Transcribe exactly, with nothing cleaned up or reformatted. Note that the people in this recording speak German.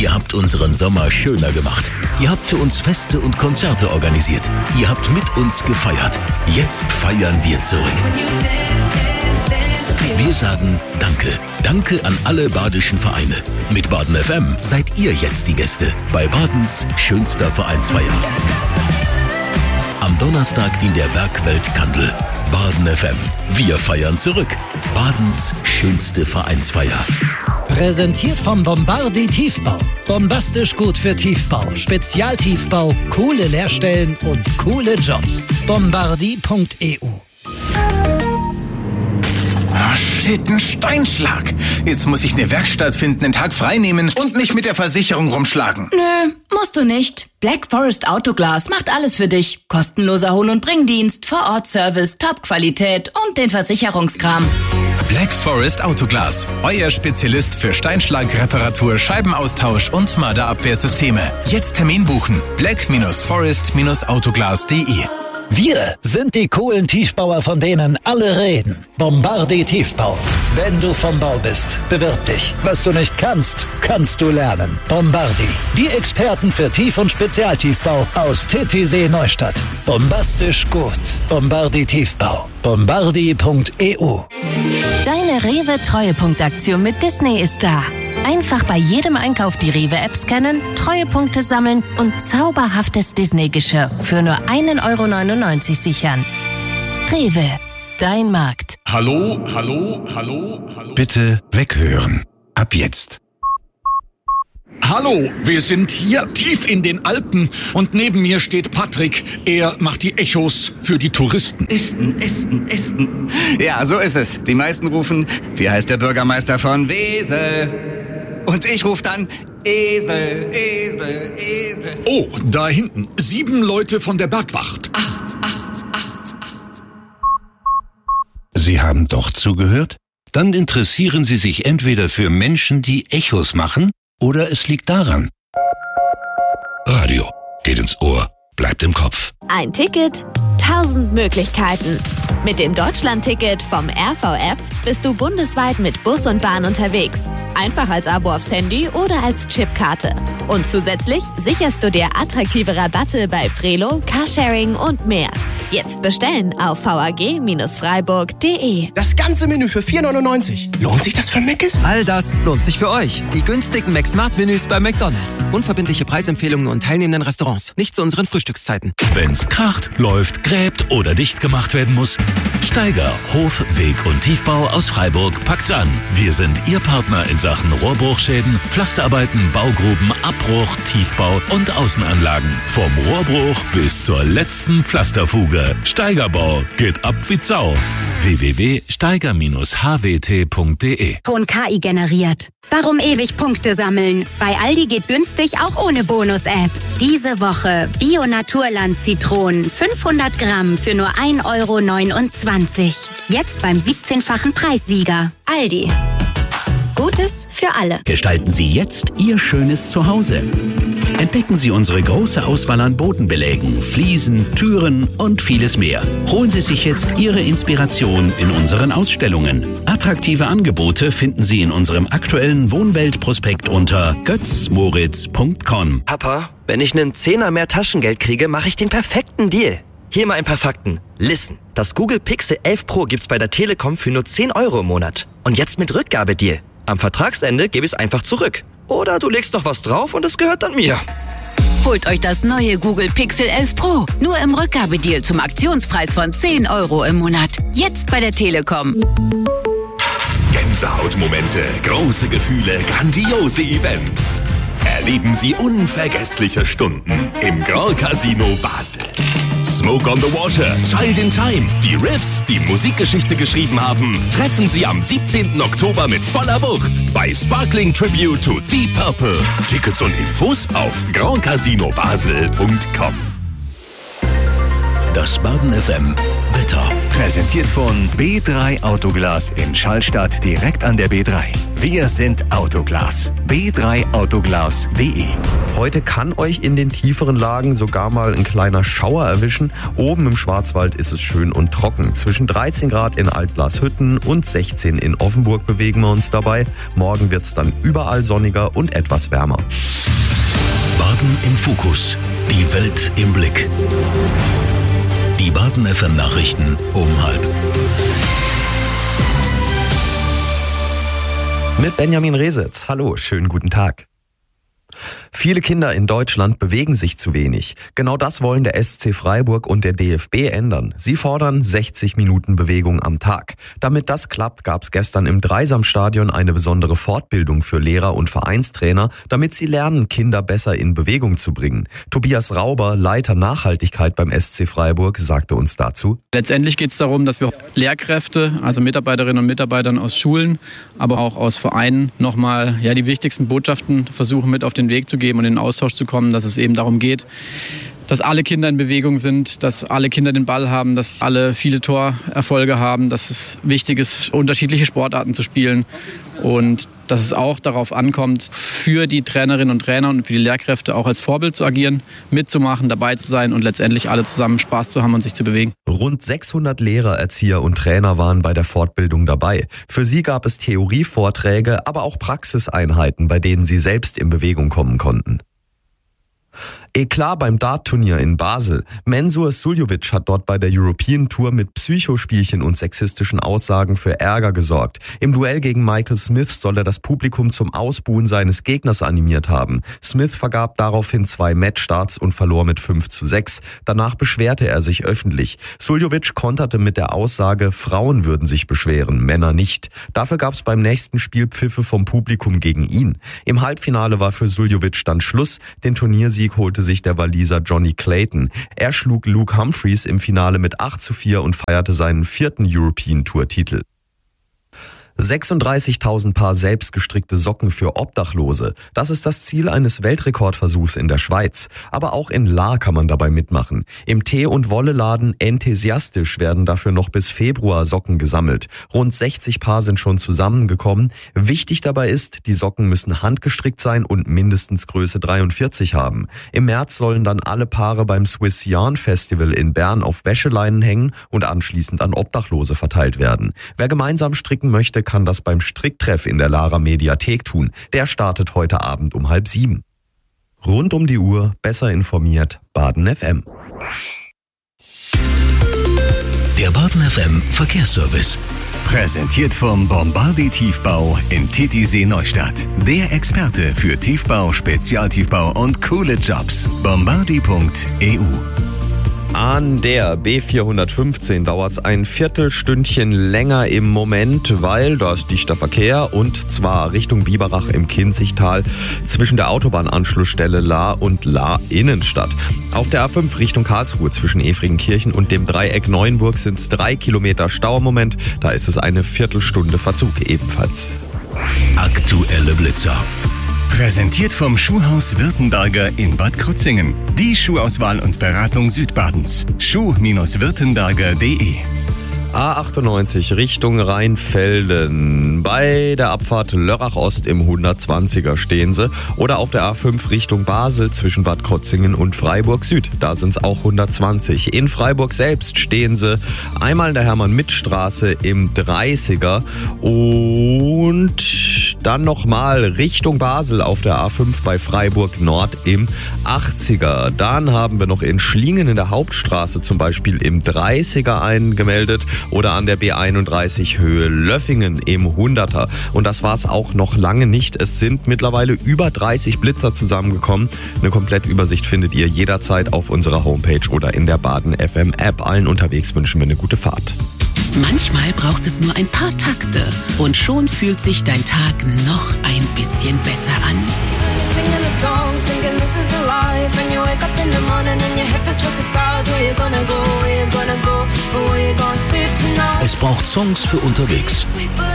Ihr habt unseren Sommer schöner gemacht. Ihr habt für uns Feste und Konzerte organisiert. Ihr habt mit uns gefeiert. Jetzt feiern wir zurück. Wir sagen Danke. Danke an alle badischen Vereine. Mit Baden F M seid ihr jetzt die Gäste bei Badens schönster Vereinsfeier. Am Donnerstag in der Bergwelt Kandel. Baden F M. Wir feiern zurück. Badens schönste Vereinsfeier. Präsentiert vom Bombardi Tiefbau. Bombastisch gut für Tiefbau, Spezialtiefbau, coole Leerstellen und coole Jobs. Bombardi punkt e u. Ah, shit, ein Steinschlag. Jetzt muss ich eine Werkstatt finden, einen Tag frei nehmen und mich mit der Versicherung rumschlagen. Nö, musst du nicht. Black Forest Autoglas macht alles für dich. Kostenloser Hol- und Bringdienst, Vor-Ort-Service, Top-Qualität und den Versicherungskram. Black Forest Autoglas. Euer Spezialist für Steinschlagreparatur, Scheibenaustausch und Marderabwehrsysteme. Jetzt Termin buchen. black forest autoglas punkt de. Wir sind die coolen Tiefbauer, von denen alle reden. Bombardi Tiefbau. Wenn du vom Bau bist, bewirb dich. Was du nicht kannst, kannst du lernen. Bombardi. Die Experten für Tief- und Spezialtiefbau aus Titisee Neustadt. Bombastisch gut. Bombardi Tiefbau. Bombardi punkt e u. Deine Rewe-Treuepunktaktion mit Disney ist da. Einfach bei jedem Einkauf die Rewe-App scannen, Treuepunkte sammeln und zauberhaftes Disney-Geschirr für nur ein Euro neunundneunzig sichern. Rewe, dein Markt. Hallo, hallo, hallo, hallo. Bitte weghören. Ab jetzt. Hallo, wir sind hier tief in den Alpen und neben mir steht Patrick. Er macht die Echos für die Touristen. Esten, Esten, Esten. Ja, so ist es. Die meisten rufen, wie heißt der Bürgermeister von Wesel? Und ich rufe dann Esel, Esel, Esel. Oh, da hinten. Sieben Leute von der Bergwacht. Acht, acht, acht, acht. Sie haben doch zugehört? Dann interessieren Sie sich entweder für Menschen, die Echos machen, oder es liegt daran. Radio geht ins Ohr, bleibt im Kopf. Ein Ticket, tausend Möglichkeiten. Mit dem Deutschland-Ticket vom R V F bist du bundesweit mit Bus und Bahn unterwegs. Einfach als Abo aufs Handy oder als Chipkarte. Und zusätzlich sicherst du dir attraktive Rabatte bei Frelo, Carsharing und mehr. Jetzt bestellen auf v a g freiburg punkt de. Das ganze Menü für vier neunundneunzig. Lohnt sich das für Mc's? All das lohnt sich für euch. Die günstigen McSmart-Menüs bei McDonald's. Unverbindliche Preisempfehlungen und teilnehmenden Restaurants. Nicht zu unseren Frühstückszeiten. Wenn's kracht, läuft, gräbt oder dicht gemacht werden muss, Steiger, Hof, Weg und Tiefbau aus Freiburg packt's an. Wir sind Ihr Partner in Sachen Rohrbruchschäden, Pflasterarbeiten, Baugruben, Abbruch, Tiefbau und Außenanlagen. Vom Rohrbruch bis zur letzten Pflasterfuge. Steigerbau geht ab wie Sau. w w w punkt steiger h w t punkt de. Von K I generiert. Warum ewig Punkte sammeln? Bei Aldi geht günstig auch ohne Bonus-App. Diese Woche Bio-Naturland-Zitronen fünfhundert Gramm für nur ein Euro neunundzwanzig. Jetzt beim siebzehnfachen Preissieger. Aldi. Gutes für alle. Gestalten Sie jetzt Ihr schönes Zuhause. Entdecken Sie unsere große Auswahl an Bodenbelägen, Fliesen, Türen und vieles mehr. Holen Sie sich jetzt Ihre Inspiration in unseren Ausstellungen. Attraktive Angebote finden Sie in unserem aktuellen Wohnweltprospekt unter götz moritz punkt com. Papa, wenn ich einen Zehner mehr Taschengeld kriege, mache ich den perfekten Deal. Hier mal ein paar Fakten. Listen, das Google Pixel elf Pro gibt's bei der Telekom für nur zehn Euro im Monat. Und jetzt mit Rückgabedeal. Am Vertragsende gebe ich es einfach zurück. Oder du legst noch was drauf und es gehört dann mir. Holt euch das neue Google Pixel elf Pro. Nur im Rückgabedeal zum Aktionspreis von zehn Euro im Monat. Jetzt bei der Telekom. Gänsehautmomente, große Gefühle, grandiose Events. Erleben Sie unvergessliche Stunden im Grand Casino Basel. Smoke on the Water, Child in Time, die Riffs, die Musikgeschichte geschrieben haben, treffen Sie am siebzehnten Oktober mit voller Wucht bei Sparkling Tribute to Deep Purple. Tickets und Infos auf grand casino basel punkt com. Das Baden F M Wetter. Präsentiert von B drei Autoglas in Schallstadt direkt an der B drei. Wir sind Autoglas. B drei Autoglas punkt de. Heute kann euch in den tieferen Lagen sogar mal ein kleiner Schauer erwischen. Oben im Schwarzwald ist es schön und trocken. Zwischen dreizehn Grad in Altglashütten und sechzehn in Offenburg bewegen wir uns dabei. Morgen wird es dann überall sonniger und etwas wärmer. Baden im Fokus. Die Welt im Blick. Die Baden F M Nachrichten um halb. Mit Benjamin Resitz. Hallo, schönen guten Tag. Viele Kinder in Deutschland bewegen sich zu wenig. Genau das wollen der S C Freiburg und der D F B ändern. Sie fordern sechzig Minuten Bewegung am Tag. Damit das klappt, gab es gestern im Dreisamstadion eine besondere Fortbildung für Lehrer und Vereinstrainer, damit sie lernen, Kinder besser in Bewegung zu bringen. Tobias Rauber, Leiter Nachhaltigkeit beim S C Freiburg, sagte uns dazu: Letztendlich geht es darum, dass wir Lehrkräfte, also Mitarbeiterinnen und Mitarbeitern aus Schulen, aber auch aus Vereinen nochmal ja, die wichtigsten Botschaften versuchen mit auf den Weg zu geben und in den Austausch zu kommen, dass es eben darum geht, dass alle Kinder in Bewegung sind, dass alle Kinder den Ball haben, dass alle viele Torerfolge haben, dass es wichtig ist, unterschiedliche Sportarten zu spielen und dass es auch darauf ankommt, für die Trainerinnen und Trainer und für die Lehrkräfte auch als Vorbild zu agieren, mitzumachen, dabei zu sein und letztendlich alle zusammen Spaß zu haben und sich zu bewegen. Rund sechshundert Lehrer, Erzieher und Trainer waren bei der Fortbildung dabei. Für sie gab es Theorievorträge, aber auch Praxiseinheiten, bei denen sie selbst in Bewegung kommen konnten. Eklat beim Dart-Turnier in Basel. Mensur Suljovic hat dort bei der European Tour mit Psychospielchen und sexistischen Aussagen für Ärger gesorgt. Im Duell gegen Michael Smith soll er das Publikum zum Ausbuhen seines Gegners animiert haben. Smith vergab daraufhin zwei Matchstarts und verlor mit fünf zu sechs. Danach beschwerte er sich öffentlich. Suljovic konterte mit der Aussage, Frauen würden sich beschweren, Männer nicht. Dafür gab es beim nächsten Spiel Pfiffe vom Publikum gegen ihn. Im Halbfinale war für Suljovic dann Schluss. Den Turniersieg holte sich der Waliser Johnny Clayton. Er schlug Luke Humphreys im Finale mit acht zu vier und feierte seinen vierten European Tour Titel. sechsunddreißigtausend Paar selbstgestrickte Socken für Obdachlose. Das ist das Ziel eines Weltrekordversuchs in der Schweiz. Aber auch in Lahr kann man dabei mitmachen. Im Tee- und Wolleladen Enthusiastisch werden dafür noch bis Februar Socken gesammelt. Rund sechzig Paar sind schon zusammengekommen. Wichtig dabei ist, die Socken müssen handgestrickt sein und mindestens Größe dreiundvierzig haben. Im März sollen dann alle Paare beim Swiss Yarn Festival in Bern auf Wäscheleinen hängen und anschließend an Obdachlose verteilt werden. Wer gemeinsam stricken möchte, kann das beim Stricktreff in der Lara Mediathek tun. Der startet heute Abend um halb sieben. Rund um die Uhr, besser informiert, Baden F M. Der Baden F M Verkehrsservice. Präsentiert vom Bombardi Tiefbau in Titisee Neustadt. Der Experte für Tiefbau, Spezialtiefbau und coole Jobs. bombardi punkt e u. An der B vierhundertfünfzehn dauert es ein Viertelstündchen länger im Moment, weil da ist dichter Verkehr und zwar Richtung Biberach im Kinzigtal zwischen der Autobahnanschlussstelle Lahr und Lahr Innenstadt. Auf der A fünf Richtung Karlsruhe zwischen Efringenkirchen und dem Dreieck Neuenburg sind es drei Kilometer Stau im Moment. Da ist es eine Viertelstunde Verzug ebenfalls. Aktuelle Blitzer. Präsentiert vom Schuhhaus Württemberger in Bad Krozingen. Die Schuhauswahl und Beratung Südbadens. schuh württemberger punkt de. A achtundneunzig Richtung Rheinfelden. Bei der Abfahrt Lörrach Ost im hundertzwanziger stehen sie. Oder auf der A fünf Richtung Basel zwischen Bad Krozingen und Freiburg Süd. Da sind es auch hundertzwanzig. In Freiburg selbst stehen sie einmal in der Hermann-Mitt-Straße im dreißiger und dann nochmal Richtung Basel auf der A fünf bei Freiburg Nord im achtziger. Dann haben wir noch in Schlingen in der Hauptstraße zum Beispiel im dreißiger eingemeldet. Oder an der B einunddreißig Höhe Löffingen im hunderter. Und das war's auch noch lange nicht. Es sind mittlerweile über dreißig Blitzer zusammengekommen. Eine Komplettübersicht findet ihr jederzeit auf unserer Homepage oder in der Baden F M App. Allen unterwegs wünschen wir eine gute Fahrt. Manchmal braucht es nur ein paar Takte und schon fühlt sich dein Tag noch ein bisschen besser an. Es braucht Songs für unterwegs.